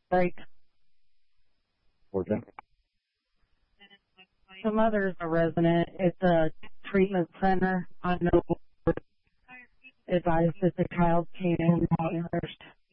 Right. Georgia. The mother's a resident. It's a treatment center. I know advised that the child came in malnourished.